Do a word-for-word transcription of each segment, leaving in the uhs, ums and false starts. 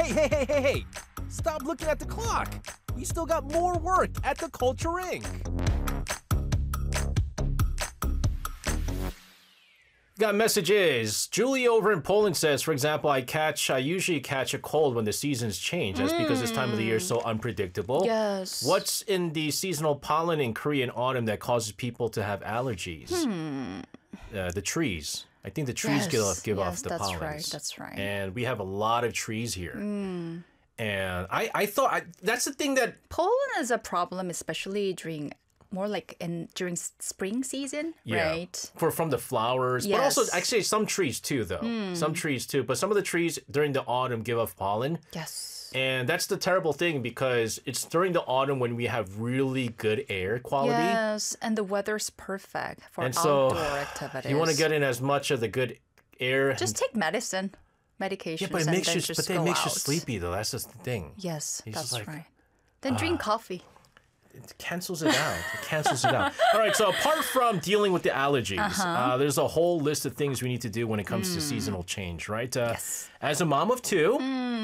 Hey, hey, hey, hey, hey! Stop looking at the clock! We still got more work at the Culture Inc. Got messages. Julie over in Poland says, for example, I catch, I usually catch a cold when the seasons change. That's because this time of the year is so unpredictable. Yes. What's in the seasonal pollen in Korean autumn that causes people to have allergies? Hmm. Uh, the trees. I think the trees Yes, give off, give yes, off the that's pollens. right, that's right. And we have a lot of trees here. Mm. And I, I thought, I, that's the thing that... Pollen is a problem, especially during more like in during s- spring season, Yeah, right? for from the flowers, but also Yes. actually some trees too, though. Mm. Some trees too, but some of the trees during the autumn give off pollen. Yes. And that's the terrible thing because it's during the autumn when we have really good air quality. Yes, and the weather's perfect for And so outdoor activities. you want to get in as much of the good air. Just take medicine, medications, yeah, but it and makes then you, just but go it makes out. you sleepy though. That's just the thing. Yes, It's just that's like, right. Then drink coffee. It cancels it out. It cancels it out. All right, so apart from dealing with the allergies, Uh-huh. uh, there's a whole list of things we need to do when it comes to seasonal change, right? Uh, Yes. As a mom of two,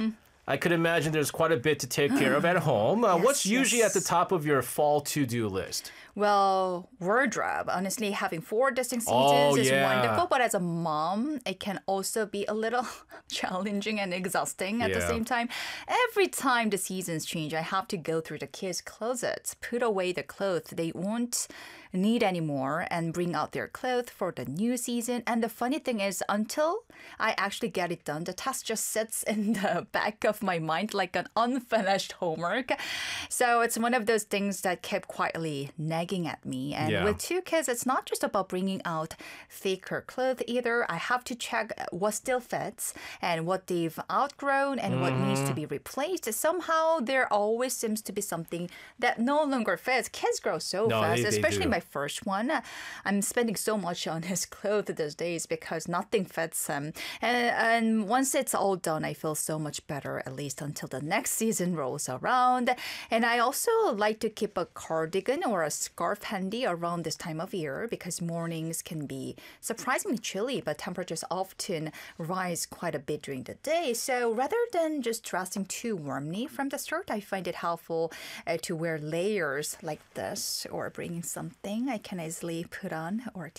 I could imagine there's quite a bit to take care of at home. Uh, Yes, what's usually at the yes. top of your fall to-do list? Well, wardrobe. Honestly, having four distinct Oh, seasons is yeah. wonderful, but as a mom, it can also be a little challenging and exhausting at the Yeah. same time. Every time the seasons change, I have to go through the kids' closets, put away the clothes they won't need anymore, and bring out their clothes for the new season. And the funny thing is, until I actually get it done, the task just sits in the back of my mind like an unfinished homework. So it's one of those things that kept quietly nagging at me. And Yeah. with two kids, it's not just about bringing out thicker clothes either. I have to check what still fits and what they've outgrown and what needs to be replaced. Somehow there always seems to be something that no longer fits. Kids grow so No, fast, they- they especially do. my first one. I'm spending so much on his clothes these days because nothing fits him. And, and once it's all done, I feel so much better, at least until the next season rolls around. And I also like to keep a cardigan or a scarf handy around this time of year because mornings can be surprisingly chilly, but temperatures often rise quite a bit during the day. So rather than just dressing too warmly from the start, I find it helpful uh, to wear layers like this or bringing something I can easily put on or